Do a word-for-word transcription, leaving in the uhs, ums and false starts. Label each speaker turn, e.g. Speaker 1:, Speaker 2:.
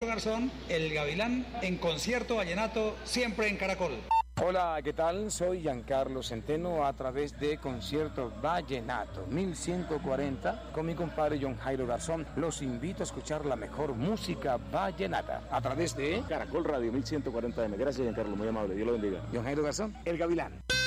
Speaker 1: Garzón, el Gavilán, en concierto vallenato, siempre en Caracol.
Speaker 2: Hola, ¿qué tal? Soy Giancarlo Centeno a través de Concierto Vallenato mil ciento cuarenta con mi compadre John Jairo Garzón. Los invito a escuchar la mejor música vallenata a través de
Speaker 3: Caracol Radio mil ciento cuarenta M. Gracias, Giancarlo, muy amable. Dios lo bendiga.
Speaker 2: John Jairo Garzón, el Gavilán.